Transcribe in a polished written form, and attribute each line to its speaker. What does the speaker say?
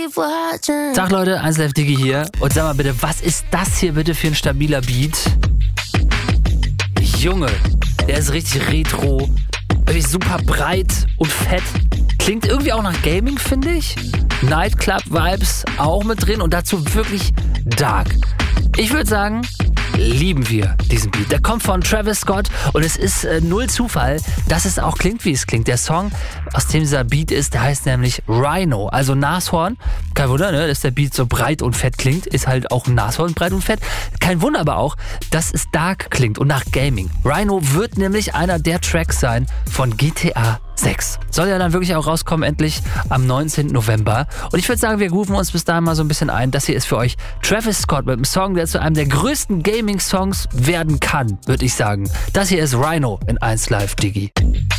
Speaker 1: Tag Leute, 1Live Diggi hier. Und sag mal bitte, was ist das hier bitte für ein stabiler Beat? Junge, der ist richtig retro, irgendwie super breit und fett. Klingt irgendwie auch nach Gaming, finde ich. Nightclub-Vibes auch mit drin und dazu wirklich dark. Ich würde sagen, lieben wir diesen Beat. Der kommt von Travis Scott und es ist null Zufall, dass es auch klingt, wie es klingt. Der Song, aus dem dieser Beat ist, der heißt nämlich Rhino, also Nashorn. Kein Wunder, ne, dass der Beat so breit und fett klingt, ist halt auch ein Nashorn, breit und fett. Kein Wunder aber auch, dass es dark klingt und nach Gaming. Rhino wird nämlich einer der Tracks sein von GTA 6. Soll ja dann wirklich auch rauskommen, endlich am 19. November. Und ich würde sagen, wir rufen uns bis dahin mal so ein bisschen ein. Das hier ist für euch Travis Scott mit einem Song, der zu einem der größten Gaming-Songs werden kann, würde ich sagen. Das hier ist Rhino in 1Live Diggi.